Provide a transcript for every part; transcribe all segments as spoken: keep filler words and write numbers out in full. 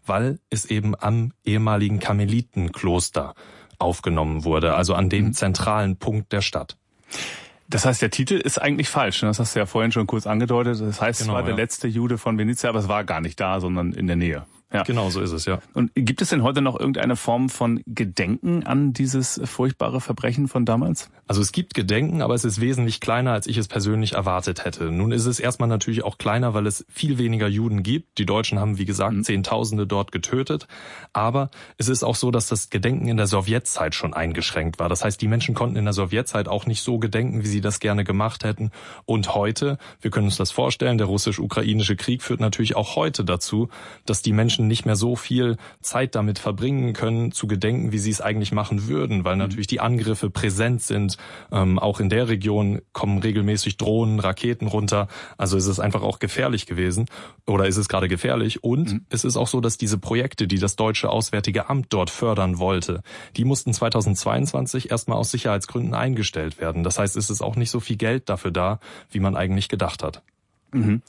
weil es eben am ehemaligen Karmelitenkloster aufgenommen wurde, also an dem zentralen Punkt der Stadt. Das heißt, der Titel ist eigentlich falsch. Das hast du ja vorhin schon kurz angedeutet. Das heißt, genau, es war der ja. letzte Jude von Venezia, aber es war gar nicht da, sondern in der Nähe. Ja. Genau, so ist es, ja. Und gibt es denn heute noch irgendeine Form von Gedenken an dieses furchtbare Verbrechen von damals? Also es gibt Gedenken, aber es ist wesentlich kleiner, als ich es persönlich erwartet hätte. Nun ist es erstmal natürlich auch kleiner, weil es viel weniger Juden gibt. Die Deutschen haben, wie gesagt, mhm. Zehntausende dort getötet. Aber es ist auch so, dass das Gedenken in der Sowjetzeit schon eingeschränkt war. Das heißt, die Menschen konnten in der Sowjetzeit auch nicht so gedenken, wie sie das gerne gemacht hätten. Und heute, wir können uns das vorstellen, der russisch-ukrainische Krieg führt natürlich auch heute dazu, dass die Menschen nicht mehr so viel Zeit damit verbringen können, zu gedenken, wie sie es eigentlich machen würden, weil natürlich die Angriffe präsent sind. Ähm, auch in der Region kommen regelmäßig Drohnen, Raketen runter. Also ist es einfach auch gefährlich gewesen oder ist es gerade gefährlich. Und mhm. es ist auch so, dass diese Projekte, die das deutsche Auswärtige Amt dort fördern wollte, die mussten zweitausendzweiundzwanzig erstmal aus Sicherheitsgründen eingestellt werden. Das heißt, es ist auch nicht so viel Geld dafür da, wie man eigentlich gedacht hat. Mhm.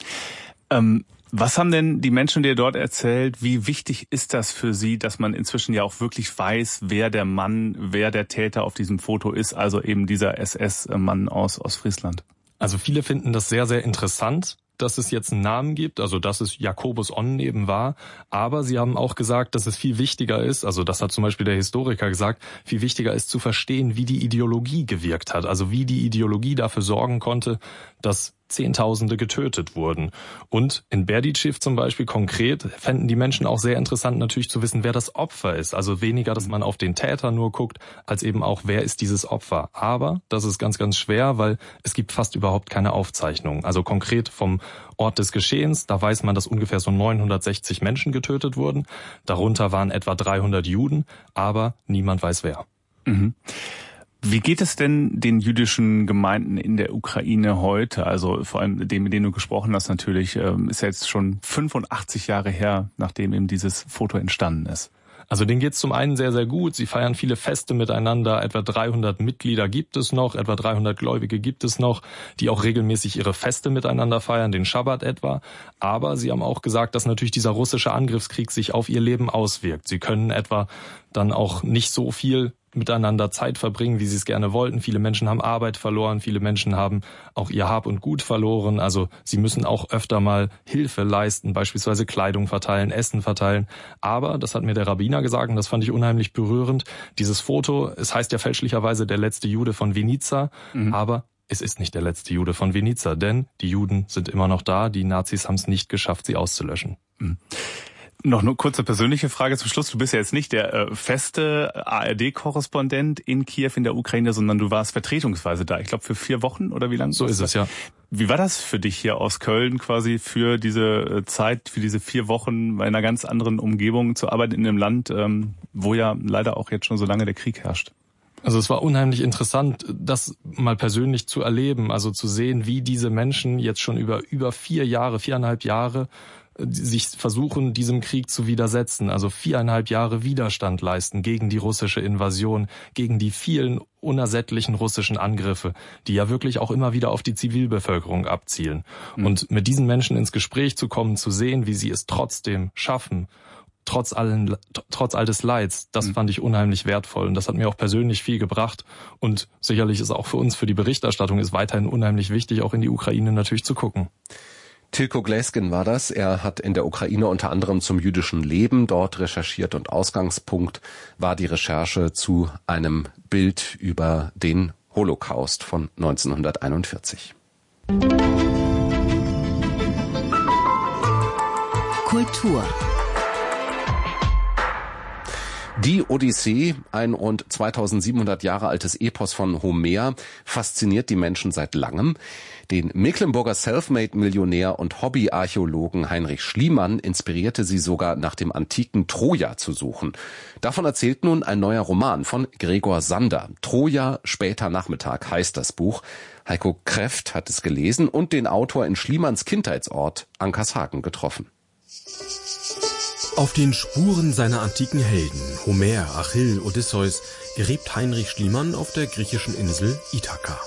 Ähm Was haben denn die Menschen dir dort erzählt? Wie wichtig ist das für sie, dass man inzwischen ja auch wirklich weiß, wer der Mann, wer der Täter auf diesem Foto ist, also eben dieser S S-Mann aus Ostfriesland? Also viele finden das sehr, sehr interessant, dass es jetzt einen Namen gibt, also dass es Jakobus Onneben war, aber sie haben auch gesagt, dass es viel wichtiger ist, also das hat zum Beispiel der Historiker gesagt, viel wichtiger ist zu verstehen, wie die Ideologie gewirkt hat, also wie die Ideologie dafür sorgen konnte, dass Zehntausende getötet wurden. Und in Berdichev zum Beispiel konkret fänden die Menschen auch sehr interessant natürlich zu wissen, wer das Opfer ist. Also weniger, dass man auf den Täter nur guckt, als eben auch, wer ist dieses Opfer. Aber das ist ganz, ganz schwer, weil es gibt fast überhaupt keine Aufzeichnungen. Also konkret vom Ort des Geschehens, da weiß man, dass ungefähr so neunhundertsechzig Menschen getötet wurden. Darunter waren etwa dreihundert Juden, aber niemand weiß wer. Mhm. Wie geht es denn den jüdischen Gemeinden in der Ukraine heute? Also vor allem dem, mit dem du gesprochen hast natürlich, ist ja jetzt schon fünfundachtzig Jahre her, nachdem eben dieses Foto entstanden ist. Also denen geht's zum einen sehr, sehr gut. Sie feiern viele Feste miteinander. Etwa dreihundert Mitglieder gibt es noch, etwa dreihundert Gläubige gibt es noch, die auch regelmäßig ihre Feste miteinander feiern, den Schabbat etwa. Aber sie haben auch gesagt, dass natürlich dieser russische Angriffskrieg sich auf ihr Leben auswirkt. Sie können etwa dann auch nicht so viel miteinander Zeit verbringen, wie sie es gerne wollten. Viele Menschen haben Arbeit verloren, viele Menschen haben auch ihr Hab und Gut verloren. Also sie müssen auch öfter mal Hilfe leisten, beispielsweise Kleidung verteilen, Essen verteilen. Aber, das hat mir der Rabbiner gesagt, und das fand ich unheimlich berührend, dieses Foto, es heißt ja fälschlicherweise der letzte Jude von Vinica, mhm. aber es ist nicht der letzte Jude von Vinica, denn die Juden sind immer noch da, die Nazis haben es nicht geschafft, sie auszulöschen. Mhm. Noch eine kurze persönliche Frage zum Schluss. Du bist ja jetzt nicht der äh, feste A R D-Korrespondent in Kiew in der Ukraine, sondern du warst vertretungsweise da. Ich glaube für vier Wochen oder wie lange? So ist es, ja. Wie war das für dich hier aus Köln quasi für diese Zeit, für diese vier Wochen bei einer ganz anderen Umgebung zu arbeiten in einem Land, ähm, wo ja leider auch jetzt schon so lange der Krieg herrscht? Also es war unheimlich interessant, das mal persönlich zu erleben, also zu sehen, wie diese Menschen jetzt schon über über vier Jahre, viereinhalb Jahre sich versuchen, diesem Krieg zu widersetzen, also viereinhalb Jahre Widerstand leisten gegen die russische Invasion, gegen die vielen unersättlichen russischen Angriffe, die ja wirklich auch immer wieder auf die Zivilbevölkerung abzielen. Mhm. Und mit diesen Menschen ins Gespräch zu kommen, zu sehen, wie sie es trotzdem schaffen, trotz allen, trotz all des Leids, das mhm. fand ich unheimlich wertvoll und das hat mir auch persönlich viel gebracht und sicherlich ist auch für uns, für die Berichterstattung, ist weiterhin unheimlich wichtig, auch in die Ukraine natürlich zu gucken. Tilko Gläsken war das. Er hat in der Ukraine unter anderem zum jüdischen Leben dort recherchiert und Ausgangspunkt war die Recherche zu einem Bild über den Holocaust von neunzehnhunderteinundvierzig. Kultur. Die Odyssee, ein rund zweitausendsiebenhundert Jahre altes Epos von Homer, fasziniert die Menschen seit langem. Den Mecklenburger Selfmade-Millionär und Hobbyarchäologen Heinrich Schliemann inspirierte sie sogar, nach dem antiken Troja zu suchen. Davon erzählt nun ein neuer Roman von Gregor Sander. Troja, später Nachmittag heißt das Buch. Heiko Kreft hat es gelesen und den Autor in Schliemanns Kindheitsort Ankershagen getroffen. Auf den Spuren seiner antiken Helden, Homer, Achill, Odysseus, gräbt Heinrich Schliemann auf der griechischen Insel Ithaka.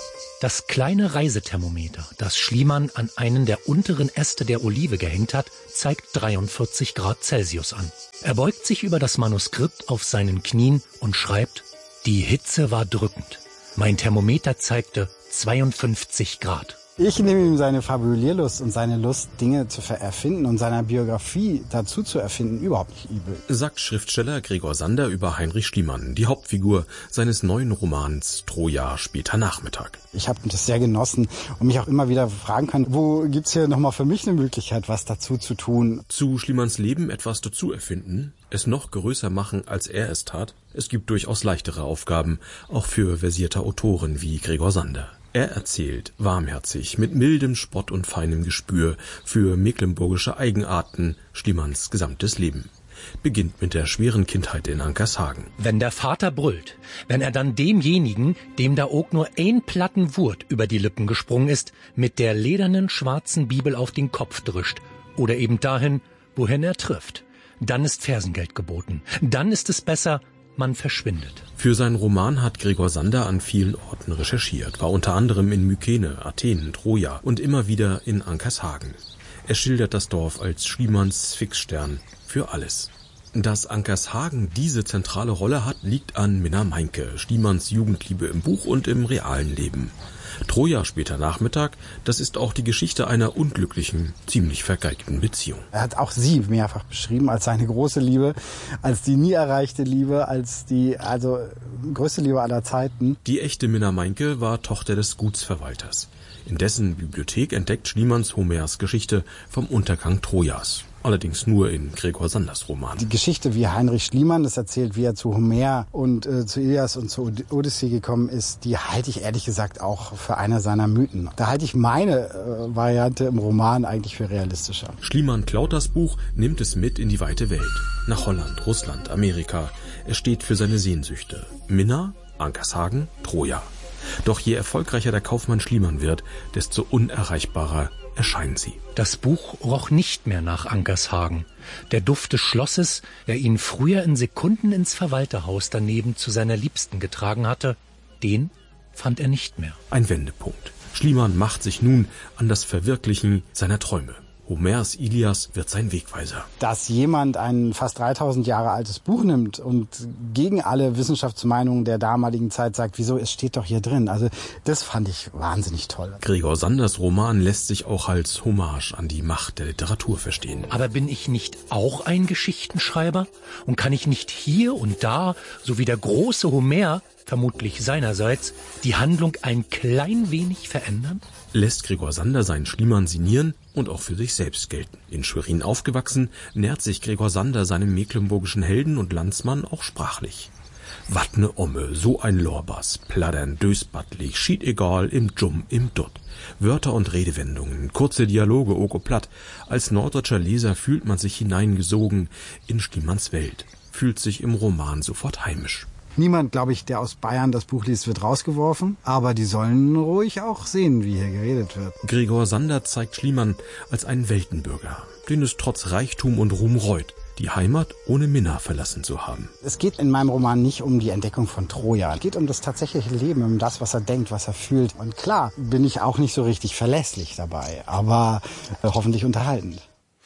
Das kleine Reisethermometer, das Schliemann an einen der unteren Äste der Olive gehängt hat, zeigt dreiundvierzig Grad Celsius an. Er beugt sich über das Manuskript auf seinen Knien und schreibt: Die Hitze war drückend. Mein Thermometer zeigte zweiundfünfzig Grad. Ich nehme ihm seine Fabulierlust und seine Lust, Dinge zu erfinden und seiner Biografie dazu zu erfinden, überhaupt nicht übel. Sagt Schriftsteller Gregor Sander über Heinrich Schliemann, die Hauptfigur seines neuen Romans Troja später Nachmittag. Ich habe das sehr genossen und mich auch immer wieder fragen können, wo gibt's hier nochmal für mich eine Möglichkeit, was dazu zu tun. Zu Schliemanns Leben etwas dazu erfinden, es noch größer machen, als er es tat. Es gibt durchaus leichtere Aufgaben, auch für versierte Autoren wie Gregor Sander. Er erzählt warmherzig, mit mildem Spott und feinem Gespür für mecklenburgische Eigenarten Schliemanns gesamtes Leben. Beginnt mit der schweren Kindheit in Ankershagen. Wenn der Vater brüllt, wenn er dann demjenigen, dem da ook nur ein Platten Wurt über die Lippen gesprungen ist, mit der ledernen schwarzen Bibel auf den Kopf drischt oder eben dahin, wohin er trifft, dann ist Fersengeld geboten. Dann ist es besser, man verschwindet. Für seinen Roman hat Gregor Sander an vielen Orten recherchiert, war unter anderem in Mykene, Athen, Troja und immer wieder in Ankershagen. Er schildert das Dorf als Schliemanns Fixstern für alles. Dass Ankershagen diese zentrale Rolle hat, liegt an Minna Meinke, Schliemanns Jugendliebe im Buch und im realen Leben. Troja später Nachmittag, das ist auch die Geschichte einer unglücklichen, ziemlich vergeigten Beziehung. Er hat auch sie mehrfach beschrieben als seine große Liebe, als die nie erreichte Liebe, als die also größte Liebe aller Zeiten. Die echte Minna Meinke war Tochter des Gutsverwalters. In dessen Bibliothek entdeckt Schliemanns Homers Geschichte vom Untergang Trojas. Allerdings nur in Gregor Sanders Roman. Die Geschichte, wie Heinrich Schliemann das erzählt, wie er zu Homer und äh, zu Ilias und zur Odyssee gekommen ist, die halte ich ehrlich gesagt auch für eine seiner Mythen. Da halte ich meine äh, Variante im Roman eigentlich für realistischer. Schliemann klaut das Buch, nimmt es mit in die weite Welt. Nach Holland, Russland, Amerika. Er steht für seine Sehnsüchte. Minna, Ankershagen, Troja. Doch je erfolgreicher der Kaufmann Schliemann wird, desto unerreichbarer erscheinen sie. Das Buch roch nicht mehr nach Ankershagen. Der Duft des Schlosses, der ihn früher in Sekunden ins Verwalterhaus daneben zu seiner Liebsten getragen hatte, den fand er nicht mehr. Ein Wendepunkt. Schliemann macht sich nun an das Verwirklichen seiner Träume. Homers Ilias wird sein Wegweiser. Dass jemand ein fast dreitausend Jahre altes Buch nimmt und gegen alle Wissenschaftsmeinungen der damaligen Zeit sagt, wieso, es steht doch hier drin. Also das fand ich wahnsinnig toll. Gregor Sanders Roman lässt sich auch als Hommage an die Macht der Literatur verstehen. Aber bin ich nicht auch ein Geschichtenschreiber? Und kann ich nicht hier und da, so wie der große Homer, vermutlich seinerseits, die Handlung ein klein wenig verändern? Lässt Gregor Sander seinen Schliemann signieren und auch für sich selbst gelten. In Schwerin aufgewachsen, nährt sich Gregor Sander seinem mecklenburgischen Helden und Landsmann auch sprachlich. Wat ne Omme, so ein Lorbas, pladdern, dösbattlich, schied egal, im Dschum, im Dutt. Wörter und Redewendungen, kurze Dialoge, oko platt. Als norddeutscher Leser fühlt man sich hineingesogen in Schliemanns Welt, fühlt sich im Roman sofort heimisch. Niemand, glaube ich, der aus Bayern das Buch liest, wird rausgeworfen. Aber die sollen ruhig auch sehen, wie hier geredet wird. Gregor Sander zeigt Schliemann als einen Weltenbürger, den es trotz Reichtum und Ruhm reut, die Heimat ohne Minna verlassen zu haben. Es geht in meinem Roman nicht um die Entdeckung von Troja. Es geht um das tatsächliche Leben, um das, was er denkt, was er fühlt. Und klar, bin ich auch nicht so richtig verlässlich dabei, aber äh, hoffentlich unterhaltend.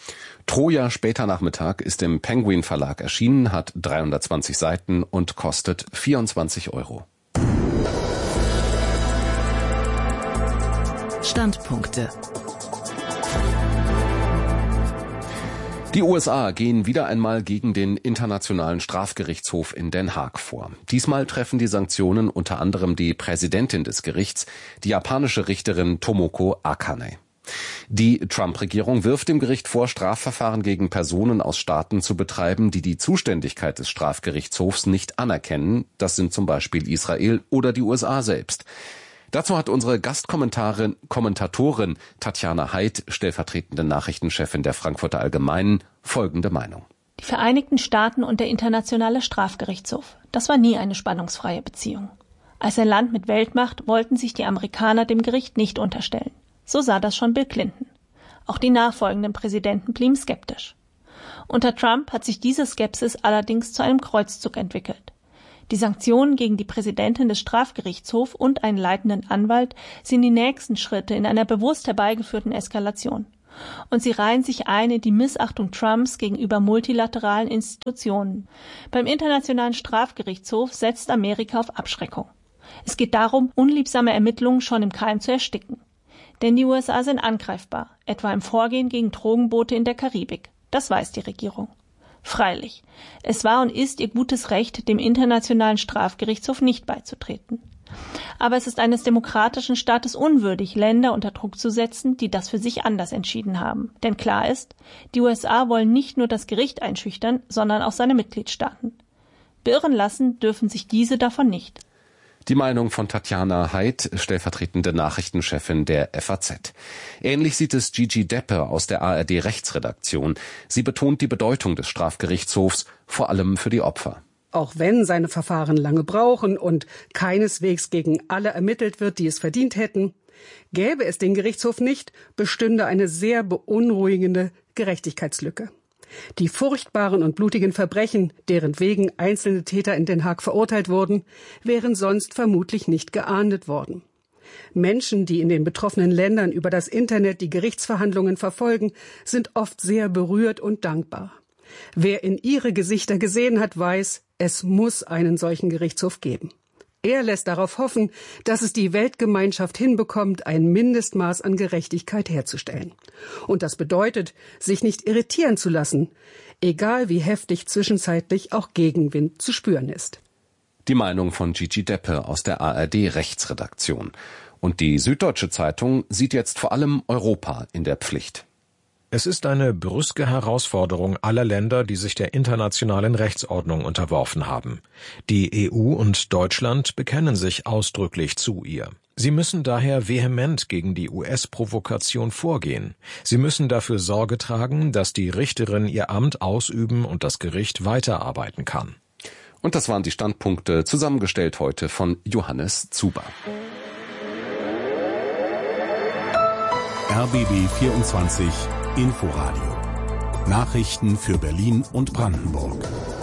Troja später Nachmittag ist im Penguin Verlag erschienen, hat dreihundertzwanzig Seiten und kostet vierundzwanzig Euro. Standpunkte. Die U S A gehen wieder einmal gegen den Internationalen Strafgerichtshof in Den Haag vor. Diesmal treffen die Sanktionen unter anderem die Präsidentin des Gerichts, die japanische Richterin Tomoko Akane. Die Trump-Regierung wirft dem Gericht vor, Strafverfahren gegen Personen aus Staaten zu betreiben, die die Zuständigkeit des Strafgerichtshofs nicht anerkennen. Das sind zum Beispiel Israel oder die U S A selbst. Dazu hat unsere Gastkommentatorin Kommentatorin Tatjana Heid, stellvertretende Nachrichtenchefin der Frankfurter Allgemeinen, folgende Meinung. Die Vereinigten Staaten und der Internationale Strafgerichtshof. Das war nie eine spannungsfreie Beziehung. Als ein Land mit Weltmacht wollten sich die Amerikaner dem Gericht nicht unterstellen. So sah das schon Bill Clinton. Auch die nachfolgenden Präsidenten blieben skeptisch. Unter Trump hat sich diese Skepsis allerdings zu einem Kreuzzug entwickelt. Die Sanktionen gegen die Präsidentin des Strafgerichtshofs und einen leitenden Anwalt sind die nächsten Schritte in einer bewusst herbeigeführten Eskalation. Und sie reihen sich ein in die Missachtung Trumps gegenüber multilateralen Institutionen. Beim Internationalen Strafgerichtshof setzt Amerika auf Abschreckung. Es geht darum, unliebsame Ermittlungen schon im Keim zu ersticken. Denn die U S A sind angreifbar, etwa im Vorgehen gegen Drogenboote in der Karibik. Das weiß die Regierung. Freilich, es war und ist ihr gutes Recht, dem Internationalen Strafgerichtshof nicht beizutreten. Aber es ist eines demokratischen Staates unwürdig, Länder unter Druck zu setzen, die das für sich anders entschieden haben. Denn klar ist, die U S A wollen nicht nur das Gericht einschüchtern, sondern auch seine Mitgliedstaaten. Beirren lassen dürfen sich diese davon nicht. Die Meinung von Tatjana Haidt, stellvertretende Nachrichtenchefin der F A Z. Ähnlich sieht es Gigi Deppe aus der A R D-Rechtsredaktion. Sie betont die Bedeutung des Strafgerichtshofs, vor allem für die Opfer. Auch wenn seine Verfahren lange brauchen und keineswegs gegen alle ermittelt wird, die es verdient hätten, gäbe es den Gerichtshof nicht, bestünde eine sehr beunruhigende Gerechtigkeitslücke. Die furchtbaren und blutigen Verbrechen, deren wegen einzelne Täter in Den Haag verurteilt wurden, wären sonst vermutlich nicht geahndet worden. Menschen, die in den betroffenen Ländern über das Internet die Gerichtsverhandlungen verfolgen, sind oft sehr berührt und dankbar. Wer in ihre Gesichter gesehen hat, weiß, es muss einen solchen Gerichtshof geben. Er lässt darauf hoffen, dass es die Weltgemeinschaft hinbekommt, ein Mindestmaß an Gerechtigkeit herzustellen. Und das bedeutet, sich nicht irritieren zu lassen, egal wie heftig zwischenzeitlich auch Gegenwind zu spüren ist. Die Meinung von Gigi Deppe aus der A R D-Rechtsredaktion. Und die Süddeutsche Zeitung sieht jetzt vor allem Europa in der Pflicht. Es ist eine brüske Herausforderung aller Länder, die sich der internationalen Rechtsordnung unterworfen haben. Die E U und Deutschland bekennen sich ausdrücklich zu ihr. Sie müssen daher vehement gegen die U S-Provokation vorgehen. Sie müssen dafür Sorge tragen, dass die Richterin ihr Amt ausüben und das Gericht weiterarbeiten kann. Und das waren die Standpunkte, zusammengestellt heute von Johannes Zuber. R B B vierundzwanzig Inforadio. Nachrichten für Berlin und Brandenburg.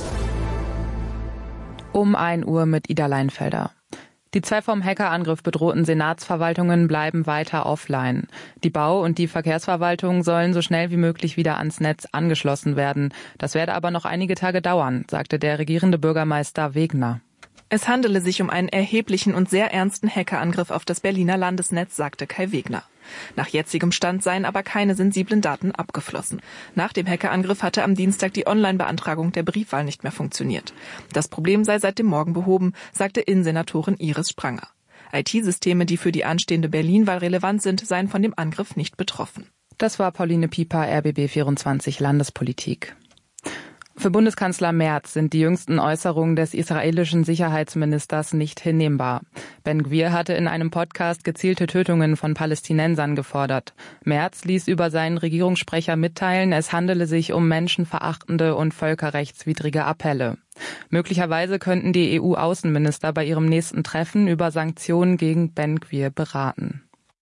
Um ein Uhr mit Ida Leinfelder. Die zwei vom Hackerangriff bedrohten Senatsverwaltungen bleiben weiter offline. Die Bau- und die Verkehrsverwaltung sollen so schnell wie möglich wieder ans Netz angeschlossen werden. Das werde aber noch einige Tage dauern, sagte der regierende Bürgermeister Wegner. Es handele sich um einen erheblichen und sehr ernsten Hackerangriff auf das Berliner Landesnetz, sagte Kai Wegner. Nach jetzigem Stand seien aber keine sensiblen Daten abgeflossen. Nach dem Hackerangriff hatte am Dienstag die Online-Beantragung der Briefwahl nicht mehr funktioniert. Das Problem sei seit dem Morgen behoben, sagte Innensenatorin Iris Spranger. I T-Systeme, die für die anstehende Berlin-Wahl relevant sind, seien von dem Angriff nicht betroffen. Das war Pauline Pieper, R B B vierundzwanzig Landespolitik. Für Bundeskanzler Merz sind die jüngsten Äußerungen des israelischen Sicherheitsministers nicht hinnehmbar. Ben-Gvir hatte in einem Podcast gezielte Tötungen von Palästinensern gefordert. Merz ließ über seinen Regierungssprecher mitteilen, es handele sich um menschenverachtende und völkerrechtswidrige Appelle. Möglicherweise könnten die E U-Außenminister bei ihrem nächsten Treffen über Sanktionen gegen Ben-Gvir beraten.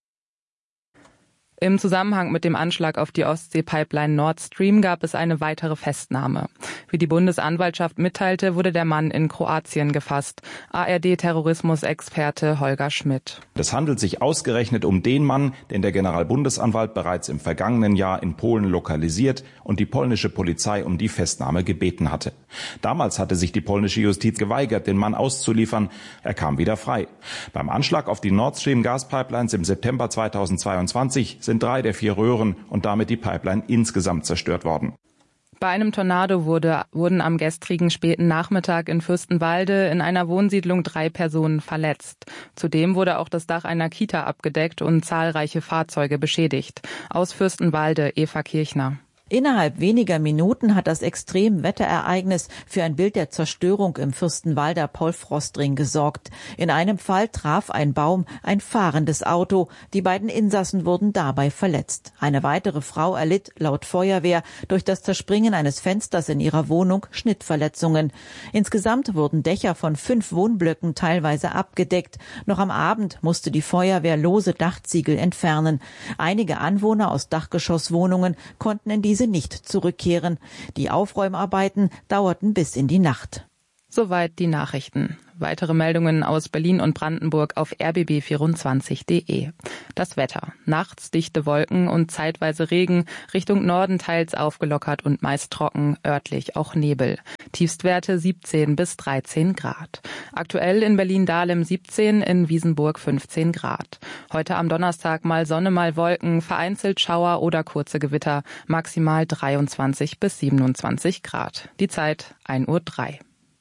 Im Zusammenhang mit dem Anschlag auf die Ostsee-Pipeline Nord Stream gab es eine weitere Festnahme. Wie die Bundesanwaltschaft mitteilte, wurde der Mann in Kroatien gefasst. A R D-Terrorismusexperte Holger Schmidt. Es handelt sich ausgerechnet um den Mann, den der Generalbundesanwalt bereits im vergangenen Jahr in Polen lokalisiert und die polnische Polizei um die Festnahme gebeten hatte. Damals hatte sich die polnische Justiz geweigert, den Mann auszuliefern. Er kam wieder frei. Beim Anschlag auf die Nord Stream Gaspipelines im September zweitausendzweiundzwanzig sind drei der vier Röhren und damit die Pipeline insgesamt zerstört worden. Bei einem Tornado wurde, wurden am gestrigen späten Nachmittag in Fürstenwalde in einer Wohnsiedlung drei Personen verletzt. Zudem wurde auch das Dach einer Kita abgedeckt und zahlreiche Fahrzeuge beschädigt. Aus Fürstenwalde, Eva Kirchner. Innerhalb weniger Minuten hat das Extremwetterereignis für ein Bild der Zerstörung im Fürstenwalder Paul-Frost-Ring gesorgt. In einem Fall traf ein Baum ein fahrendes Auto. Die beiden Insassen wurden dabei verletzt. Eine weitere Frau erlitt laut Feuerwehr durch das Zerspringen eines Fensters in ihrer Wohnung Schnittverletzungen. Insgesamt wurden Dächer von fünf Wohnblöcken teilweise abgedeckt. Noch am Abend musste die Feuerwehr lose Dachziegel entfernen. Einige Anwohner aus Dachgeschosswohnungen konnten in diese nicht zurückkehren. Die Aufräumarbeiten dauerten bis in die Nacht. Soweit die Nachrichten. Weitere Meldungen aus Berlin und Brandenburg auf r b b vierundzwanzig punkt d e. Das Wetter. Nachts dichte Wolken und zeitweise Regen, Richtung Norden teils aufgelockert und meist trocken, örtlich auch Nebel. Tiefstwerte siebzehn bis dreizehn Grad. Aktuell in Berlin-Dahlem siebzehn, in Wiesenburg fünfzehn Grad. Heute am Donnerstag mal Sonne, mal Wolken, vereinzelt Schauer oder kurze Gewitter, maximal dreiundzwanzig bis siebenundzwanzig Grad. Die Zeit ein Uhr drei.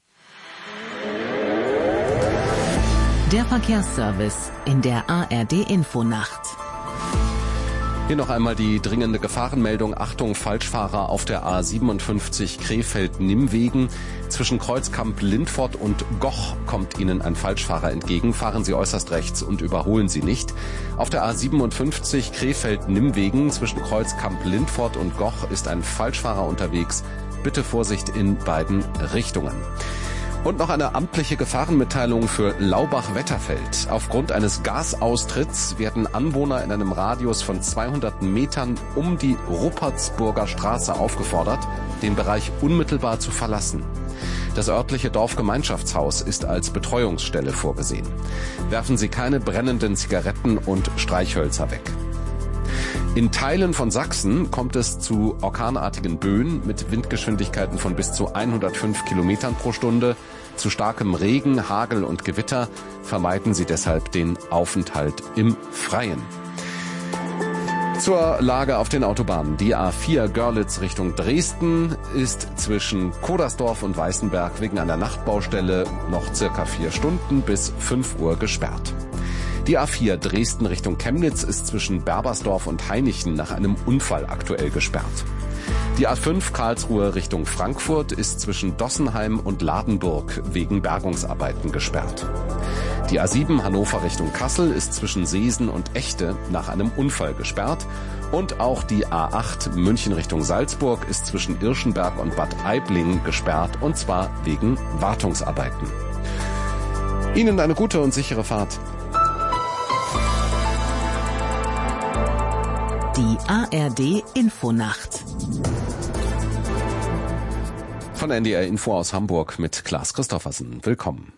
Der Verkehrsservice in der A R D-Infonacht. Hier noch einmal die dringende Gefahrenmeldung. Achtung, Falschfahrer auf der A siebenundfünfzig Krefeld-Nimmwegen. Zwischen Kreuzkamp-Lindfort und Goch kommt Ihnen ein Falschfahrer entgegen. Fahren Sie äußerst rechts und überholen Sie nicht. Auf der A siebenundfünfzig Krefeld-Nimmwegen zwischen Kreuzkamp-Lindfort und Goch ist ein Falschfahrer unterwegs. Bitte Vorsicht in beiden Richtungen. Und noch eine amtliche Gefahrenmitteilung für Laubach-Wetterfeld. Aufgrund eines Gasaustritts werden Anwohner in einem Radius von zweihundert Metern um die Ruppertsburger Straße aufgefordert, den Bereich unmittelbar zu verlassen. Das örtliche Dorfgemeinschaftshaus ist als Betreuungsstelle vorgesehen. Werfen Sie keine brennenden Zigaretten und Streichhölzer weg. In Teilen von Sachsen kommt es zu orkanartigen Böen mit Windgeschwindigkeiten von bis zu hundertfünf Kilometern pro Stunde. Zu starkem Regen, Hagel und Gewitter vermeiden Sie deshalb den Aufenthalt im Freien. Zur Lage auf den Autobahnen. Die A vier Görlitz Richtung Dresden ist zwischen Kodersdorf und Weißenberg wegen einer Nachtbaustelle noch circa vier Stunden bis fünf Uhr gesperrt. Die A vier Dresden Richtung Chemnitz ist zwischen Berbersdorf und Hainichen nach einem Unfall aktuell gesperrt. Die A fünf Karlsruhe Richtung Frankfurt ist zwischen Dossenheim und Ladenburg wegen Bergungsarbeiten gesperrt. Die A sieben Hannover Richtung Kassel ist zwischen Seesen und Echte nach einem Unfall gesperrt. Und auch die A acht München Richtung Salzburg ist zwischen Irschenberg und Bad Aibling gesperrt, und zwar wegen Wartungsarbeiten. Ihnen eine gute und sichere Fahrt. Die A R D-Infonacht. Von N D R Info aus Hamburg mit Klaas Christoffersen. Willkommen.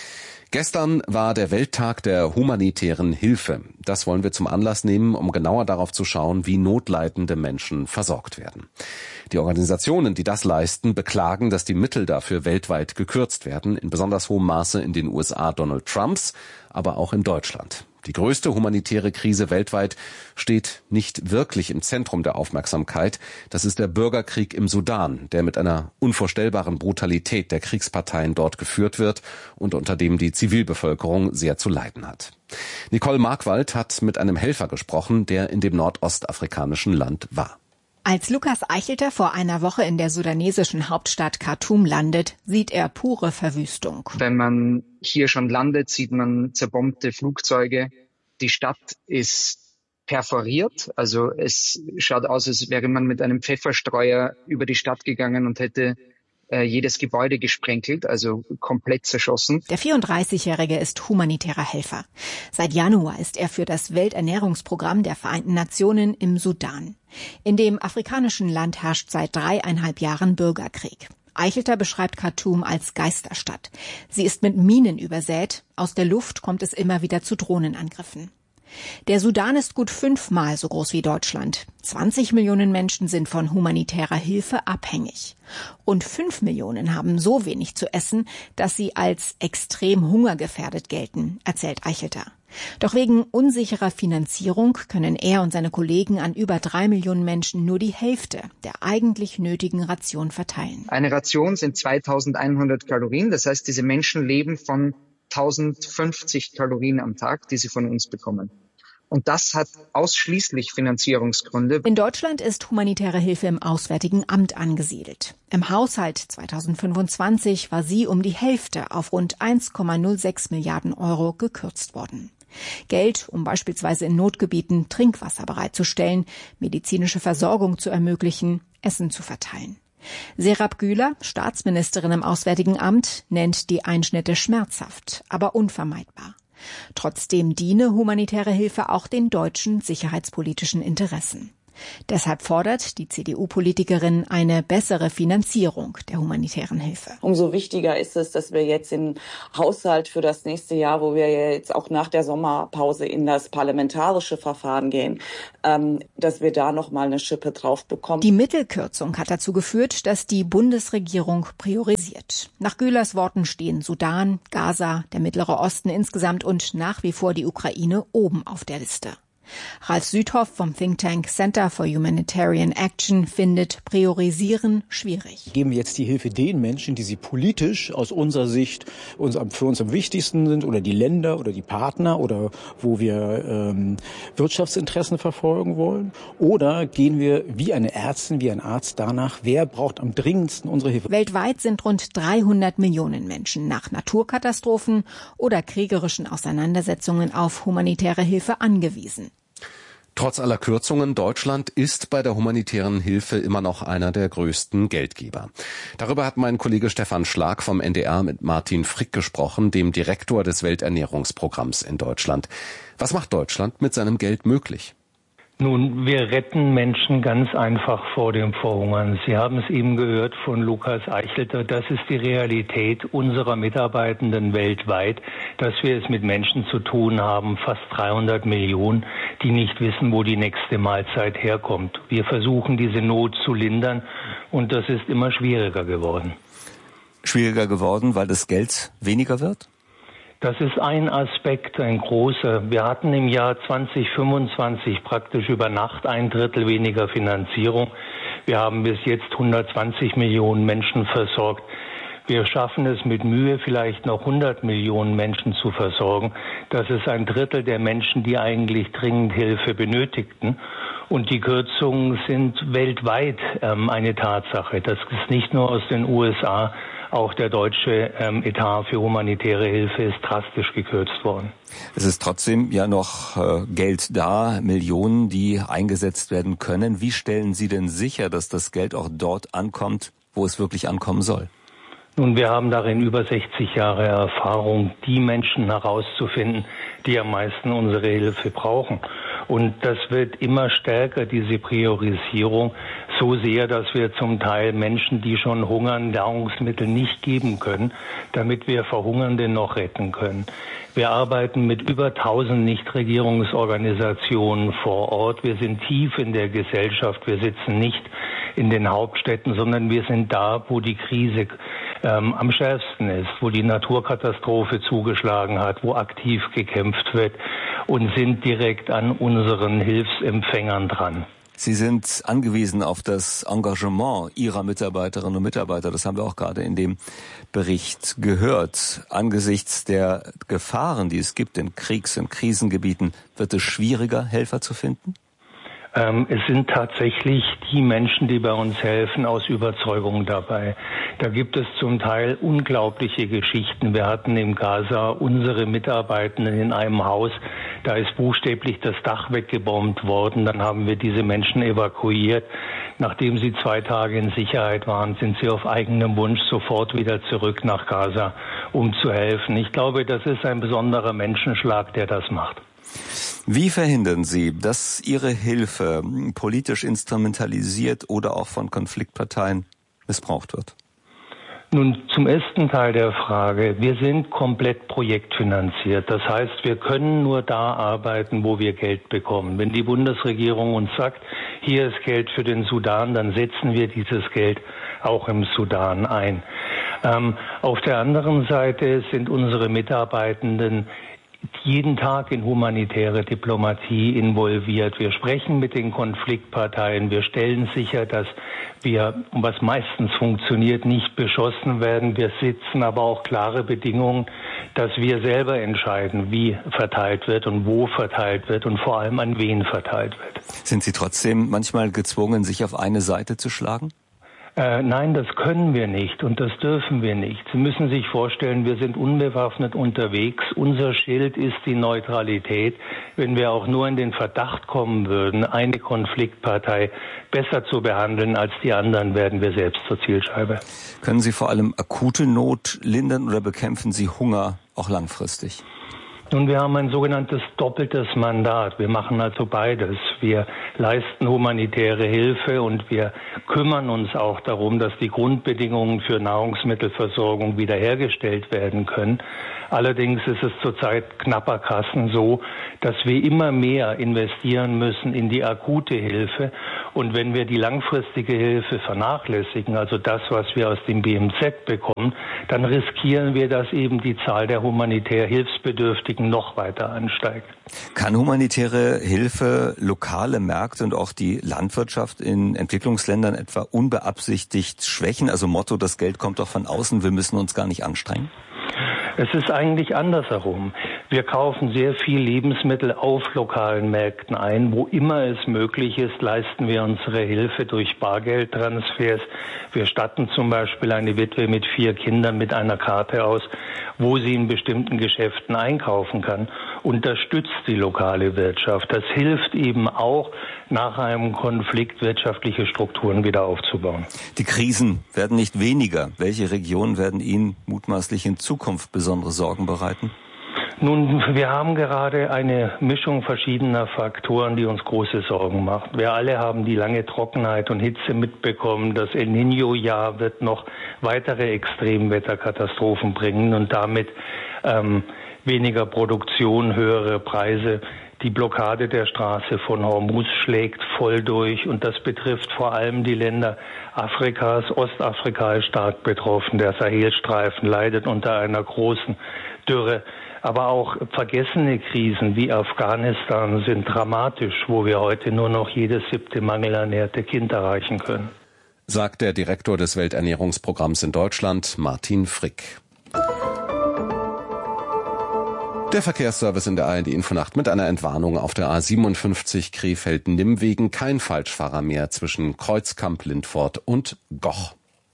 Gestern war der Welttag der humanitären Hilfe. Das wollen wir zum Anlass nehmen, um genauer darauf zu schauen, wie notleidende Menschen versorgt werden. Die Organisationen, die das leisten, beklagen, dass die Mittel dafür weltweit gekürzt werden, in besonders hohem Maße in den U S A Donald Trumps, aber auch in Deutschland. Die größte humanitäre Krise weltweit steht nicht wirklich im Zentrum der Aufmerksamkeit. Das ist der Bürgerkrieg im Sudan, der mit einer unvorstellbaren Brutalität der Kriegsparteien dort geführt wird und unter dem die Zivilbevölkerung sehr zu leiden hat. Nicole Markwald hat mit einem Helfer gesprochen, der in dem nordostafrikanischen Land war. Als Lukas Eichelter vor einer Woche in der sudanesischen Hauptstadt Khartoum landet, sieht er pure Verwüstung. Wenn man hier schon landet, sieht man zerbombte Flugzeuge. Die Stadt ist perforiert, also es schaut aus, als wäre man mit einem Pfefferstreuer über die Stadt gegangen und hätte äh, jedes Gebäude gesprenkelt, also komplett zerschossen. Der vierunddreißigjährige ist humanitärer Helfer. Seit Januar ist er für das Welternährungsprogramm der Vereinten Nationen im Sudan. In dem afrikanischen Land herrscht seit dreieinhalb Jahren Bürgerkrieg. Eichelter beschreibt Khartoum als Geisterstadt. Sie ist mit Minen übersät. Aus der Luft kommt es immer wieder zu Drohnenangriffen. Der Sudan ist gut fünfmal so groß wie Deutschland. zwanzig Millionen Menschen sind von humanitärer Hilfe abhängig. Rund fünf Millionen haben so wenig zu essen, dass sie als extrem hungergefährdet gelten, erzählt Eichelter. Doch wegen unsicherer Finanzierung können er und seine Kollegen an über drei Millionen Menschen nur die Hälfte der eigentlich nötigen Ration verteilen. Eine Ration sind zweitausendeinhundert Kalorien. Das heißt, diese Menschen leben von tausendfünfzig Kalorien am Tag, die sie von uns bekommen. Und das hat ausschließlich Finanzierungsgründe. In Deutschland ist humanitäre Hilfe im Auswärtigen Amt angesiedelt. Im Haushalt zweitausendfünfundzwanzig war sie um die Hälfte auf rund eins Komma null sechs Milliarden Euro gekürzt worden. Geld, um beispielsweise in Notgebieten Trinkwasser bereitzustellen, medizinische Versorgung zu ermöglichen, Essen zu verteilen. Serap Güler, Staatsministerin im Auswärtigen Amt, nennt die Einschnitte schmerzhaft, aber unvermeidbar. Trotzdem diene humanitäre Hilfe auch den deutschen sicherheitspolitischen Interessen. Deshalb fordert die C D U-Politikerin eine bessere Finanzierung der humanitären Hilfe. Umso wichtiger ist es, dass wir jetzt den Haushalt für das nächste Jahr, wo wir jetzt auch nach der Sommerpause in das parlamentarische Verfahren gehen, ähm, dass wir da noch mal eine Schippe drauf bekommen. Die Mittelkürzung hat dazu geführt, dass die Bundesregierung priorisiert. Nach Gülers Worten stehen Sudan, Gaza, der Mittlere Osten insgesamt und nach wie vor die Ukraine oben auf der Liste. Ralf Südhoff vom Think Tank Center for Humanitarian Action findet Priorisieren schwierig. Geben wir jetzt die Hilfe den Menschen, die sie politisch aus unserer Sicht uns, für uns am wichtigsten sind, oder die Länder oder die Partner oder wo wir ähm, Wirtschaftsinteressen verfolgen wollen? Oder gehen wir wie eine Ärztin, wie ein Arzt danach, wer braucht am dringendsten unsere Hilfe? Weltweit sind rund dreihundert Millionen Menschen nach Naturkatastrophen oder kriegerischen Auseinandersetzungen auf humanitäre Hilfe angewiesen. Trotz aller Kürzungen, Deutschland ist bei der humanitären Hilfe immer noch einer der größten Geldgeber. Darüber hat mein Kollege Stefan Schlag vom N D R mit Martin Frick gesprochen, dem Direktor des Welternährungsprogramms in Deutschland. Was macht Deutschland mit seinem Geld möglich? Nun, wir retten Menschen ganz einfach vor dem Verhungern. Sie haben es eben gehört von Lukas Eichelter. Das ist die Realität unserer Mitarbeitenden weltweit, dass wir es mit Menschen zu tun haben, fast dreihundert Millionen, die nicht wissen, wo die nächste Mahlzeit herkommt. Wir versuchen, diese Not zu lindern, und das ist immer schwieriger geworden. Schwieriger geworden, weil das Geld weniger wird? Das ist ein Aspekt, ein großer. Wir hatten im Jahr zwanzig fünfundzwanzig praktisch über Nacht ein Drittel weniger Finanzierung. Wir haben bis jetzt hundertzwanzig Millionen Menschen versorgt. Wir schaffen es mit Mühe, vielleicht noch hundert Millionen Menschen zu versorgen. Das ist ein Drittel der Menschen, die eigentlich dringend Hilfe benötigten. Und die Kürzungen sind weltweit ähm, eine Tatsache. Das ist nicht nur aus den U S A. Auch der deutsche ähm, Etat für humanitäre Hilfe ist drastisch gekürzt worden. Es ist trotzdem ja noch äh, Geld da, Millionen, die eingesetzt werden können. Wie stellen Sie denn sicher, dass das Geld auch dort ankommt, wo es wirklich ankommen soll? Nun, wir haben darin über sechzig Jahre Erfahrung, die Menschen herauszufinden, die am meisten unsere Hilfe brauchen. Und das wird immer stärker, diese Priorisierung, so sehr, dass wir zum Teil Menschen, die schon hungern, Nahrungsmittel nicht geben können, damit wir Verhungernde noch retten können. Wir arbeiten mit über tausend Nichtregierungsorganisationen vor Ort. Wir sind tief in der Gesellschaft. Wir sitzen nicht in den Hauptstädten, sondern wir sind da, wo die Krise ähm, am schärfsten ist, wo die Naturkatastrophe zugeschlagen hat, wo aktiv gekämpft wird, und sind direkt an unseren Hilfsempfängern dran. Sie sind angewiesen auf das Engagement Ihrer Mitarbeiterinnen und Mitarbeiter. Das haben wir auch gerade in dem Bericht gehört. Angesichts der Gefahren, die es gibt in Kriegs- und Krisengebieten, wird es schwieriger, Helfer zu finden? Ähm, es sind tatsächlich die Menschen, die bei uns helfen, aus Überzeugung dabei. Da gibt es zum Teil unglaubliche Geschichten. Wir hatten im Gaza unsere Mitarbeitenden in einem Haus, da ist buchstäblich das Dach weggebombt worden. Dann haben wir diese Menschen evakuiert. Nachdem sie zwei Tage in Sicherheit waren, sind sie auf eigenem Wunsch sofort wieder zurück nach Gaza, um zu helfen. Ich glaube, das ist ein besonderer Menschenschlag, der das macht. Wie verhindern Sie, dass Ihre Hilfe politisch instrumentalisiert oder auch von Konfliktparteien missbraucht wird? Nun, zum ersten Teil der Frage. Wir sind komplett projektfinanziert. Das heißt, wir können nur da arbeiten, wo wir Geld bekommen. Wenn die Bundesregierung uns sagt, hier ist Geld für den Sudan, dann setzen wir dieses Geld auch im Sudan ein. Ähm, auf der anderen Seite sind unsere Mitarbeitenden jeden Tag in humanitäre Diplomatie involviert. Wir sprechen mit den Konfliktparteien. Wir stellen sicher, dass wir, was meistens funktioniert, nicht beschossen werden. Wir setzen aber auch klare Bedingungen, dass wir selber entscheiden, wie verteilt wird und wo verteilt wird und vor allem an wen verteilt wird. Sind Sie trotzdem manchmal gezwungen, sich auf eine Seite zu schlagen? Äh, nein, das können wir nicht und das dürfen wir nicht. Sie müssen sich vorstellen, wir sind unbewaffnet unterwegs. Unser Schild ist die Neutralität. Wenn wir auch nur in den Verdacht kommen würden, eine Konfliktpartei besser zu behandeln als die anderen, werden wir selbst zur Zielscheibe. Können Sie vor allem akute Not lindern oder bekämpfen Sie Hunger auch langfristig? Nun, wir haben ein sogenanntes doppeltes Mandat. Wir machen also beides. Wir leisten humanitäre Hilfe und wir kümmern uns auch darum, dass die Grundbedingungen für Nahrungsmittelversorgung wiederhergestellt werden können. Allerdings ist es zurzeit knapper Kassen so, dass wir immer mehr investieren müssen in die akute Hilfe. Und wenn wir die langfristige Hilfe vernachlässigen, also das, was wir aus dem B M Z bekommen, dann riskieren wir, dass eben die Zahl der humanitär Hilfsbedürftigen noch weiter ansteigt. Kann humanitäre Hilfe lokale Märkte und auch die Landwirtschaft in Entwicklungsländern etwa unbeabsichtigt schwächen? Also Motto, das Geld kommt doch von außen, wir müssen uns gar nicht anstrengen? Es ist eigentlich andersherum. Wir kaufen sehr viel Lebensmittel auf lokalen Märkten ein. Wo immer es möglich ist, leisten wir unsere Hilfe durch Bargeldtransfers. Wir statten zum Beispiel eine Witwe mit vier Kindern mit einer Karte aus, wo sie in bestimmten Geschäften einkaufen kann. Unterstützt die lokale Wirtschaft. Das hilft eben auch, nach einem Konflikt wirtschaftliche Strukturen wieder aufzubauen. Die Krisen werden nicht weniger. Welche Regionen werden Ihnen mutmaßlich in Zukunft besondere Sorgen bereiten? Nun, wir haben gerade eine Mischung verschiedener Faktoren, die uns große Sorgen macht. Wir alle haben die lange Trockenheit und Hitze mitbekommen. Das El Niño-Jahr wird noch weitere Extremwetterkatastrophen bringen und damit ähm, weniger Produktion, höhere Preise. Die Blockade der Straße von Hormuz schlägt voll durch und das betrifft vor allem die Länder Afrikas. Ostafrika ist stark betroffen. Der Sahelstreifen leidet unter einer großen Dürre. Aber auch vergessene Krisen wie Afghanistan sind dramatisch, wo wir heute nur noch jedes siebte mangelernährte Kind erreichen können. Sagt der Direktor des Welternährungsprogramms in Deutschland, Martin Frick. Der Verkehrsservice in der A R D-Infonacht mit einer Entwarnung auf der A siebenundfünfzig Krefeld-Nimm wegen kein Falschfahrer mehr zwischen Kreuzkamp-Lindfort und Goch.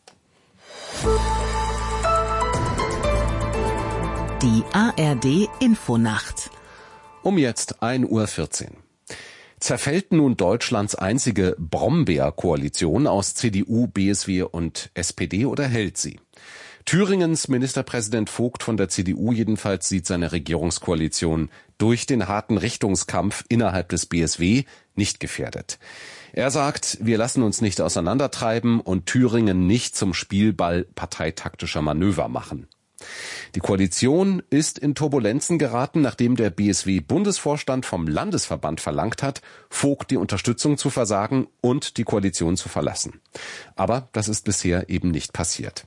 Die A R D-Infonacht. Um jetzt ein Uhr vierzehn. Zerfällt nun Deutschlands einzige Brombeer-Koalition aus C D U, B S W und S P D oder hält sie? Thüringens Ministerpräsident Vogt von der C D U jedenfalls sieht seine Regierungskoalition durch den harten Richtungskampf innerhalb des B S W nicht gefährdet. Er sagt, wir lassen uns nicht auseinandertreiben und Thüringen nicht zum Spielball parteitaktischer Manöver machen. Die Koalition ist in Turbulenzen geraten, nachdem der B S W-Bundesvorstand vom Landesverband verlangt hat, Vogt die Unterstützung zu versagen und die Koalition zu verlassen. Aber das ist bisher eben nicht passiert.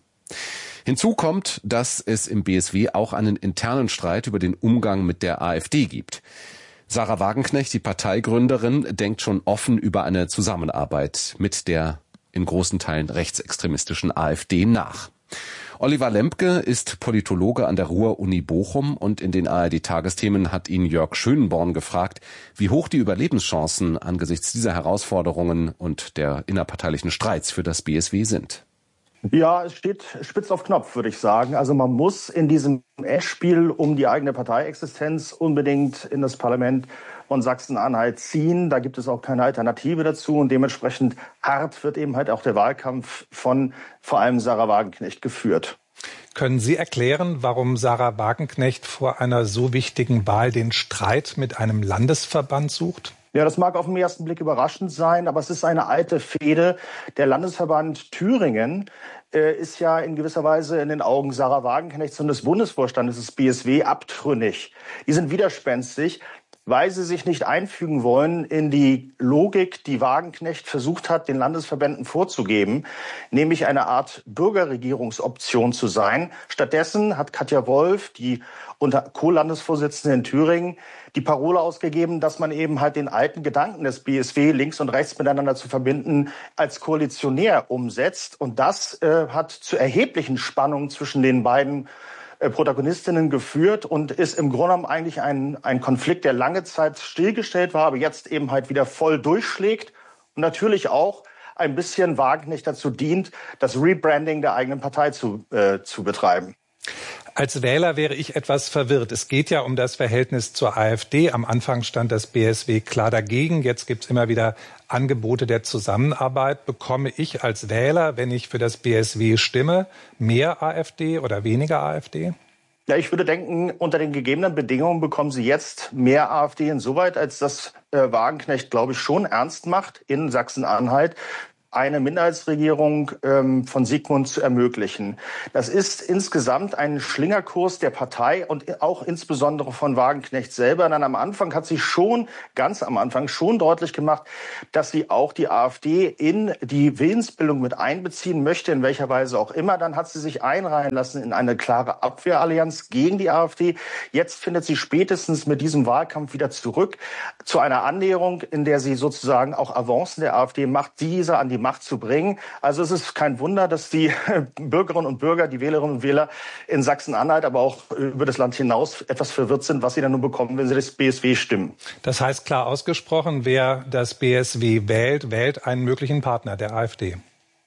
Hinzu kommt, dass es im B S W auch einen internen Streit über den Umgang mit der AfD gibt. Sarah Wagenknecht, die Parteigründerin, denkt schon offen über eine Zusammenarbeit mit der in großen Teilen rechtsextremistischen AfD nach. Oliver Lempke ist Politologe an der Ruhr-Uni Bochum und in den A R D-Tagesthemen hat ihn Jörg Schönborn gefragt, wie hoch die Überlebenschancen angesichts dieser Herausforderungen und der innerparteilichen Streits für das B S W sind. Ja, es steht spitz auf Knopf, würde ich sagen. Also man muss in diesem Endspiel um die eigene Partieexistenz unbedingt in das Parlament von Sachsen-Anhalt ziehen. Da gibt es auch keine Alternative dazu und dementsprechend hart wird eben halt auch der Wahlkampf von vor allem Sarah Wagenknecht geführt. Können Sie erklären, warum Sarah Wagenknecht vor einer so wichtigen Wahl den Streit mit einem Landesverband sucht? Ja, das mag auf den ersten Blick überraschend sein, aber es ist eine alte Fehde. Der Landesverband Thüringen äh, ist ja in gewisser Weise in den Augen Sarah Wagenknechts und des Bundesvorstandes des B S W abtrünnig. Die sind widerspenstig, weil sie sich nicht einfügen wollen in die Logik, die Wagenknecht versucht hat, den Landesverbänden vorzugeben, nämlich eine Art Bürgerregierungsoption zu sein. Stattdessen hat Katja Wolf, die unter Co-Landesvorsitzende in Thüringen, die Parole ausgegeben, dass man eben halt den alten Gedanken des B S W, links und rechts miteinander zu verbinden, als koalitionär umsetzt. Und das äh, hat zu erheblichen Spannungen zwischen den beiden äh, Protagonistinnen geführt und ist im Grunde genommen eigentlich ein, ein Konflikt, der lange Zeit stillgestellt war, aber jetzt eben halt wieder voll durchschlägt und natürlich auch ein bisschen Wagenknecht dazu dient, das Rebranding der eigenen Partei zu, äh, zu betreiben. Als Wähler wäre ich etwas verwirrt. Es geht ja um das Verhältnis zur AfD. Am Anfang stand das B S W klar dagegen. Jetzt gibt es immer wieder Angebote der Zusammenarbeit. Bekomme ich als Wähler, wenn ich für das B S W stimme, mehr AfD oder weniger AfD? Ja, ich würde denken, unter den gegebenen Bedingungen bekommen Sie jetzt mehr AfD insoweit, als das äh, Wagenknecht, glaube ich, schon ernst macht in Sachsen-Anhalt, eine Minderheitsregierung ähm, von Sigmund zu ermöglichen. Das ist insgesamt ein Schlingerkurs der Partei und auch insbesondere von Wagenknecht selber. Dann am Anfang hat sie schon, ganz am Anfang schon deutlich gemacht, dass sie auch die AfD in die Willensbildung mit einbeziehen möchte, in welcher Weise auch immer. Dann hat sie sich einreihen lassen in eine klare Abwehrallianz gegen die AfD. Jetzt findet sie spätestens mit diesem Wahlkampf wieder zurück zu einer Annäherung, in der sie sozusagen auch Avancen der AfD macht, diese an die Macht zu bringen. Also es ist kein Wunder, dass die Bürgerinnen und Bürger, die Wählerinnen und Wähler in Sachsen-Anhalt, aber auch über das Land hinaus etwas verwirrt sind, was sie dann nur bekommen, wenn sie das B S W stimmen. Das heißt klar ausgesprochen, wer das B S W wählt, wählt einen möglichen Partner der AfD.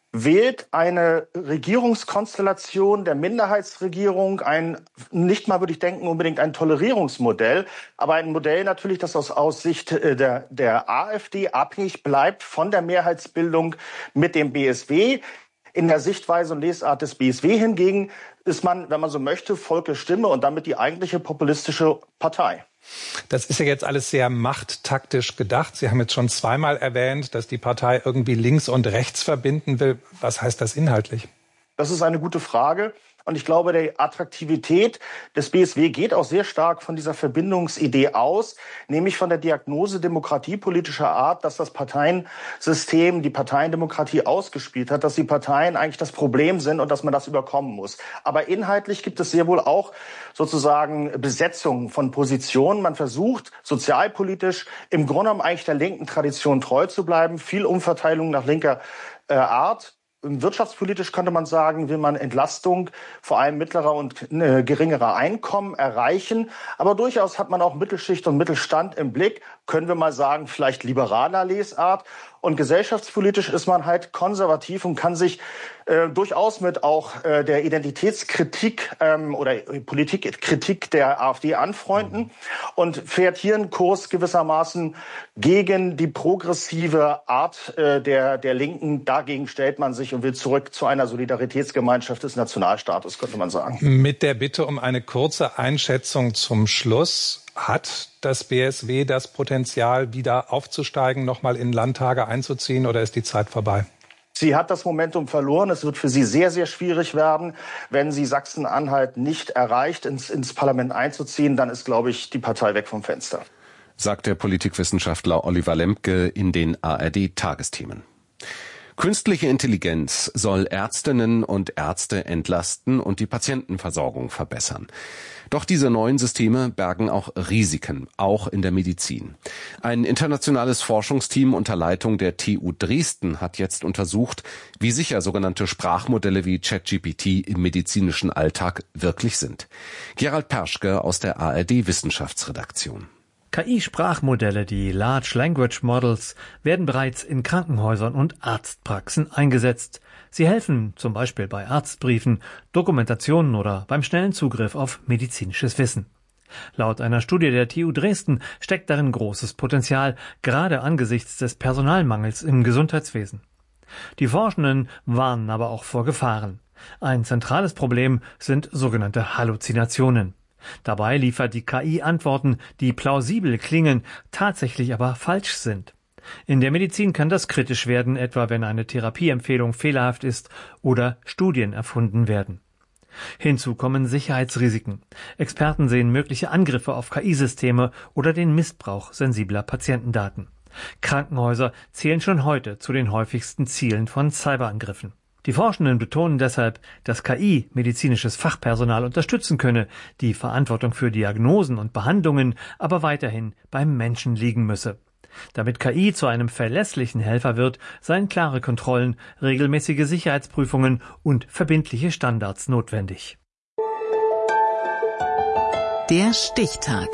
Wählt eine Regierungskonstellation der Minderheitsregierung, ein, nicht mal würde ich denken, unbedingt ein Tolerierungsmodell, aber ein Modell natürlich, das aus, aus Sicht der, der AfD abhängig bleibt von der Mehrheitsbildung mit dem B S W. In der Sichtweise und Lesart des B S W hingegen ist man, wenn man so möchte, Volkes Stimme und damit die eigentliche populistische Partei. Das ist ja jetzt alles sehr machttaktisch gedacht. Sie haben jetzt schon zweimal erwähnt, dass die Partei irgendwie links und rechts verbinden will. Was heißt das inhaltlich? Das ist eine gute Frage. Und ich glaube, die Attraktivität des B S W geht auch sehr stark von dieser Verbindungsidee aus, nämlich von der Diagnose demokratiepolitischer Art, dass das Parteiensystem, die Parteiendemokratie ausgespielt hat, dass die Parteien eigentlich das Problem sind und dass man das überkommen muss. Aber inhaltlich gibt es sehr wohl auch sozusagen Besetzungen von Positionen. Man versucht sozialpolitisch im Grunde genommen eigentlich der linken Tradition treu zu bleiben, viel Umverteilung nach linker äh, Art. Wirtschaftspolitisch könnte man sagen, will man Entlastung vor allem mittlerer und äh, geringerer Einkommen erreichen. Aber durchaus hat man auch Mittelschicht und Mittelstand im Blick, können wir mal sagen, vielleicht liberaler Lesart. Und gesellschaftspolitisch ist man halt konservativ und kann sich äh, durchaus mit auch äh, der Identitätskritik ähm, oder Politikkritik der AfD anfreunden und fährt hier einen Kurs gewissermaßen gegen die progressive Art äh, der, der Linken. Dagegen stellt man sich und will zurück zu einer Solidaritätsgemeinschaft des Nationalstaates, könnte man sagen. Mit der Bitte um eine kurze Einschätzung zum Schluss. Hat das B S W das Potenzial, wieder aufzusteigen, nochmal in Landtage einzuziehen, oder ist die Zeit vorbei? Sie hat das Momentum verloren. Es wird für sie sehr, sehr schwierig werden, wenn sie Sachsen-Anhalt nicht erreicht, ins, ins Parlament einzuziehen. Dann ist, glaube ich, die Partei weg vom Fenster. Sagt der Politikwissenschaftler Oliver Lembke in den A R D-Tagesthemen. Künstliche Intelligenz soll Ärztinnen und Ärzte entlasten und die Patientenversorgung verbessern. Doch diese neuen Systeme bergen auch Risiken, auch in der Medizin. Ein internationales Forschungsteam unter Leitung der T U Dresden hat jetzt untersucht, wie sicher sogenannte Sprachmodelle wie ChatGPT im medizinischen Alltag wirklich sind. Gerald Perschke aus der A R D-Wissenschaftsredaktion. K I-Sprachmodelle, die Large Language Models, werden bereits in Krankenhäusern und Arztpraxen eingesetzt. Sie helfen zum Beispiel bei Arztbriefen, Dokumentationen oder beim schnellen Zugriff auf medizinisches Wissen. Laut einer Studie der T U Dresden steckt darin großes Potenzial, gerade angesichts des Personalmangels im Gesundheitswesen. Die Forschenden warnen aber auch vor Gefahren. Ein zentrales Problem sind sogenannte Halluzinationen. Dabei liefert die K I Antworten, die plausibel klingen, tatsächlich aber falsch sind. In der Medizin kann das kritisch werden, etwa wenn eine Therapieempfehlung fehlerhaft ist oder Studien erfunden werden. Hinzu kommen Sicherheitsrisiken. Experten sehen mögliche Angriffe auf K I-Systeme oder den Missbrauch sensibler Patientendaten. Krankenhäuser zählen schon heute zu den häufigsten Zielen von Cyberangriffen. Die Forschenden betonen deshalb, dass K I medizinisches Fachpersonal unterstützen könne, die Verantwortung für Diagnosen und Behandlungen aber weiterhin beim Menschen liegen müsse. Damit K I zu einem verlässlichen Helfer wird, seien klare Kontrollen, regelmäßige Sicherheitsprüfungen und verbindliche Standards notwendig. Der Stichtag.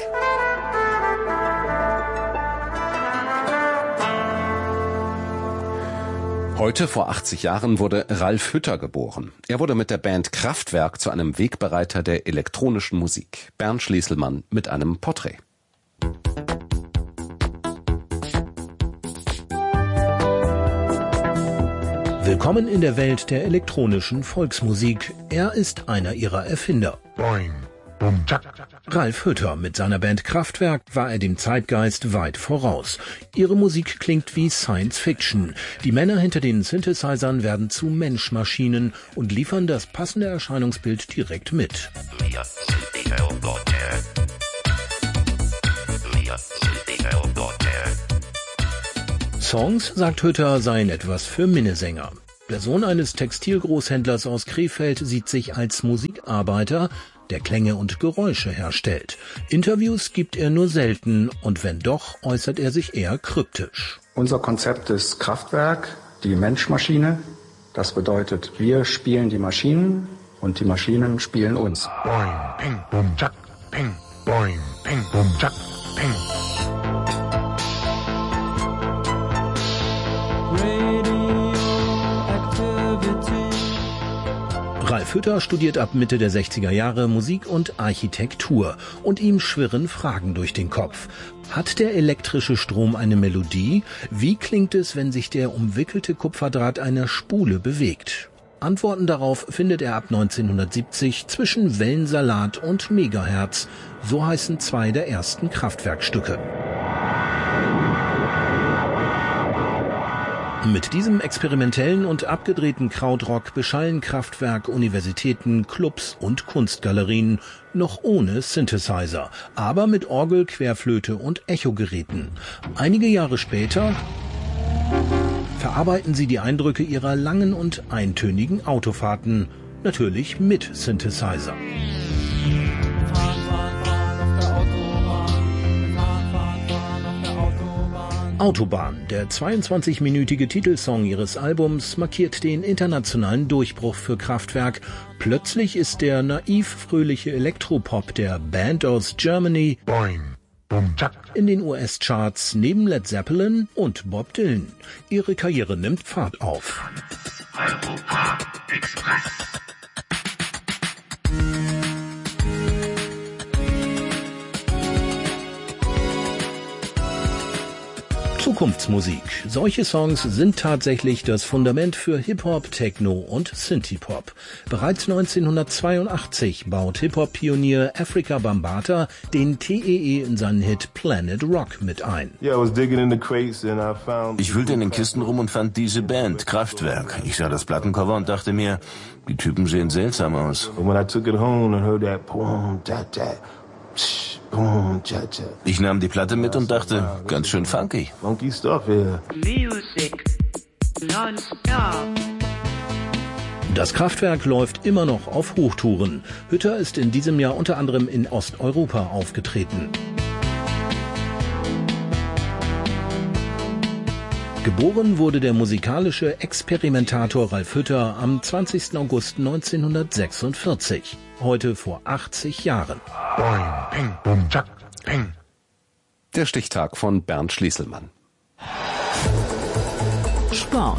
Heute vor achtzig Jahren wurde Ralf Hütter geboren. Er wurde mit der Band Kraftwerk zu einem Wegbereiter der elektronischen Musik. Bernd Schlieselmann mit einem Porträt. Willkommen in der Welt der elektronischen Volksmusik. Er ist einer ihrer Erfinder. Boing, Ralf Hütter mit seiner Band Kraftwerk war er dem Zeitgeist weit voraus. Ihre Musik klingt wie Science Fiction. Die Männer hinter den Synthesizern werden zu Menschmaschinen und liefern das passende Erscheinungsbild direkt mit. Songs, sagt Hütter, seien etwas für Minnesänger. Der Sohn eines Textilgroßhändlers aus Krefeld sieht sich als Musikarbeiter, der Klänge und Geräusche herstellt. Interviews gibt er nur selten und wenn doch, äußert er sich eher kryptisch. Unser Konzept ist Kraftwerk, die Menschmaschine. Das bedeutet, wir spielen die Maschinen und die Maschinen spielen uns. Boing, ping, boom, jack, ping, boing, ping, boom, jack, ping. Ralf Hütter studiert ab Mitte der sechziger Jahre Musik und Architektur und ihm schwirren Fragen durch den Kopf. Hat der elektrische Strom eine Melodie? Wie klingt es, wenn sich der umwickelte Kupferdraht einer Spule bewegt? Antworten darauf findet er ab neunzehnhundertsiebzig zwischen Wellensalat und Megahertz. So heißen zwei der ersten Kraftwerkstücke. Mit diesem experimentellen und abgedrehten Krautrock beschallen Kraftwerk Universitäten, Clubs und Kunstgalerien, noch ohne Synthesizer, aber mit Orgel, Querflöte und Echogeräten. Einige Jahre später verarbeiten sie die Eindrücke ihrer langen und eintönigen Autofahrten, natürlich mit Synthesizer. Autobahn, der zweiundzwanzigminütige Titelsong ihres Albums, markiert den internationalen Durchbruch für Kraftwerk. Plötzlich ist der naiv-fröhliche Elektropop der Band aus Germany Boing, boom, jack. in den U S-Charts neben Led Zeppelin und Bob Dylan. Ihre Karriere nimmt Fahrt auf. Europa Express. Zukunftsmusik. Solche Songs sind tatsächlich das Fundament für Hip-Hop, Techno und Synthie-Pop. Bereits neunzehnhundertzweiundachtzig baut Hip-Hop-Pionier Afrika Bambaataa den T E E in seinen Hit Planet Rock mit ein. Ich wühlte in den Kisten rum und fand diese Band, Kraftwerk. Ich sah das Plattencover und dachte mir, die Typen sehen seltsam aus. Ich nahm die Platte mit und dachte, ganz schön funky. Das Kraftwerk läuft immer noch auf Hochtouren. Hütter ist in diesem Jahr unter anderem in Osteuropa aufgetreten. Geboren wurde der musikalische Experimentator Ralf Hütter am zwanzigsten August neunzehnhundertsechsundvierzig, heute vor achtzig Jahren. Boing, ping, boom, jack, ping. Der Stichtag von Bernd Schlieselmann. Sport.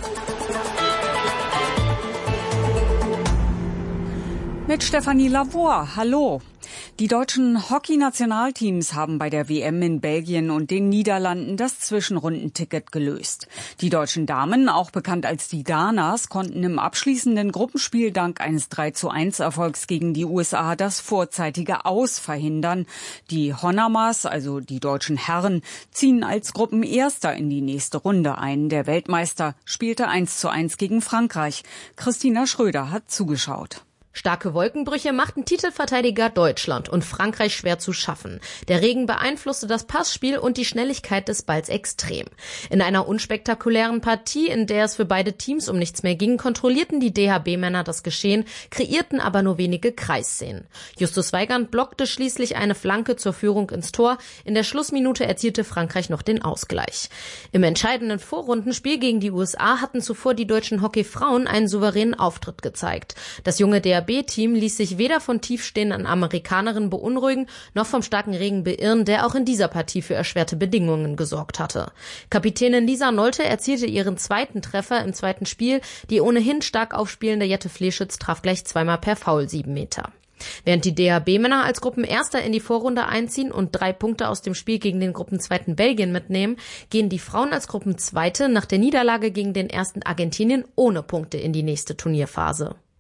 Mit Stefanie Lavoie. Hallo. Die deutschen Hockey-Nationalteams haben bei der W M in Belgien und den Niederlanden das Zwischenrundenticket gelöst. Die deutschen Damen, auch bekannt als die Danas, konnten im abschließenden Gruppenspiel dank eines drei zu eins Erfolgs gegen die U S A das vorzeitige Aus verhindern. Die Honamas, also die deutschen Herren, ziehen als Gruppenerster in die nächste Runde ein. Der Weltmeister spielte eins zu eins gegen Frankreich. Christina Schröder hat zugeschaut. Starke Wolkenbrüche machten Titelverteidiger Deutschland und Frankreich schwer zu schaffen. Der Regen beeinflusste das Passspiel und die Schnelligkeit des Balls extrem. In einer unspektakulären Partie, in der es für beide Teams um nichts mehr ging, kontrollierten die D H B-Männer das Geschehen, kreierten aber nur wenige Kreisszenen. Justus Weigand blockte schließlich eine Flanke zur Führung ins Tor. In der Schlussminute erzielte Frankreich noch den Ausgleich. Im entscheidenden Vorrundenspiel gegen die U S A hatten zuvor die deutschen Hockeyfrauen einen souveränen Auftritt gezeigt. Das junge D H B-Team ließ sich weder von tiefstehenden Amerikanerinnen beunruhigen, noch vom starken Regen beirren, der auch in dieser Partie für erschwerte Bedingungen gesorgt hatte. Kapitänin Lisa Nolte erzielte ihren zweiten Treffer im zweiten Spiel. Die ohnehin stark aufspielende Jette Fleschitz traf gleich zweimal per Foul sieben Meter. Während die D H B-Männer als Gruppenerster in die Vorrunde einziehen und drei Punkte aus dem Spiel gegen den Gruppenzweiten Belgien mitnehmen, gehen die Frauen als Gruppenzweite nach der Niederlage gegen den ersten Argentinien ohne Punkte in die nächste Turnierphase.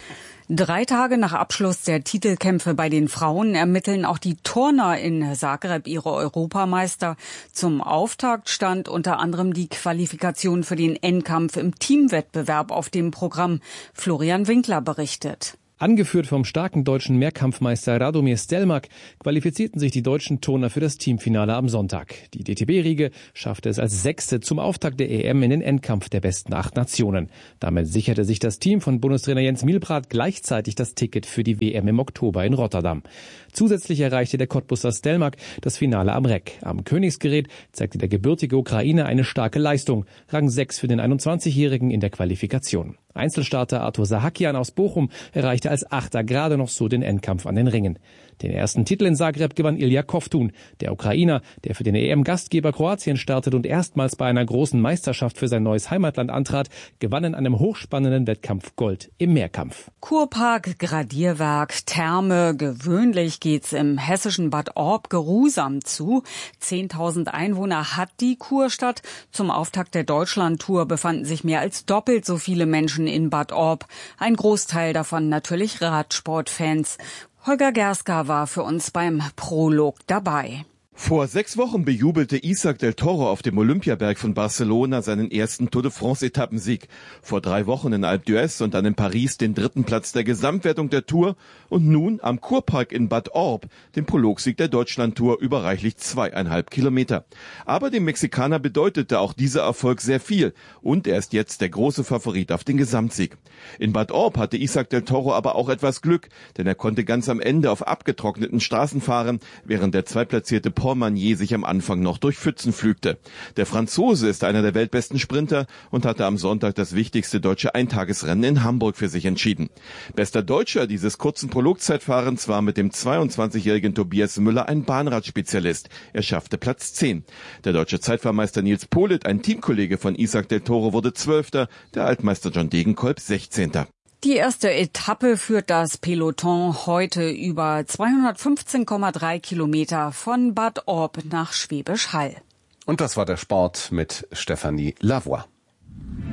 Drei Tage nach Abschluss der Titelkämpfe bei den Frauen ermitteln auch die Turner in Zagreb ihre Europameister. Zum Auftakt stand unter anderem die Qualifikation für den Endkampf im Teamwettbewerb auf dem Programm. Florian Winkler berichtet. Angeführt vom starken deutschen Mehrkampfmeister Radomir Stelmák qualifizierten sich die deutschen Turner für das Teamfinale am Sonntag. Die D T B-Riege schaffte es als Sechste zum Auftakt der E M in den Endkampf der besten acht Nationen. Damit sicherte sich das Team von Bundestrainer Jens Mielbrath gleichzeitig das Ticket für die W M im Oktober in Rotterdam. Zusätzlich erreichte der Cottbusser Stelmák das Finale am Reck. Am Königsgerät zeigte der gebürtige Ukrainer eine starke Leistung. Rang sechs für den einundzwanzigjährigen in der Qualifikation. Einzelstarter Arthur Sahakian aus Bochum erreichte als Achter gerade noch so den Endkampf an den Ringen. Den ersten Titel in Zagreb gewann Ilja Kovtun. Der Ukrainer, der für den E M-Gastgeber Kroatien startet und erstmals bei einer großen Meisterschaft für sein neues Heimatland antrat, gewann in einem hochspannenden Wettkampf Gold im Mehrkampf. Kurpark, Gradierwerk, Therme. Gewöhnlich geht's im hessischen Bad Orb geruhsam zu. zehntausend Einwohner hat die Kurstadt. Zum Auftakt der Deutschlandtour befanden sich mehr als doppelt so viele Menschen in Bad Orb. Ein Großteil davon natürlich Radsportfans. Holger Gerska war für uns beim Prolog dabei. Vor sechs Wochen bejubelte Isaac del Toro auf dem Olympiaberg von Barcelona seinen ersten Tour de France-Etappensieg. Vor drei Wochen in Alpe d'Huez und dann in Paris den dritten Platz der Gesamtwertung der Tour und nun am Kurpark in Bad Orb den Prologsieg der Deutschlandtour über reichlich zweieinhalb Kilometer. Aber dem Mexikaner bedeutete auch dieser Erfolg sehr viel und er ist jetzt der große Favorit auf den Gesamtsieg. In Bad Orb hatte Isaac del Toro aber auch etwas Glück, denn er konnte ganz am Ende auf abgetrockneten Straßen fahren, während der zweitplatzierte Paul Magnier sich am Anfang noch durch Pfützen pflügte. Der Franzose ist einer der weltbesten Sprinter und hatte am Sonntag das wichtigste deutsche Eintagesrennen in Hamburg für sich entschieden. Bester Deutscher dieses kurzen Prologzeitfahrens war mit dem zweiundzwanzigjährigen Tobias Müller ein Bahnradspezialist. Er schaffte Platz zehn. Der deutsche Zeitfahrmeister Nils Polit, ein Teamkollege von Isaac del Toro, wurde Zwölfter, der Altmeister John Degenkolb Sechzehnter. Die erste Etappe führt das Peloton heute über zweihundertfünfzehn Komma drei Kilometer von Bad Orb nach Schwäbisch Hall. Und das war der Sport mit Stefanie Lavoie.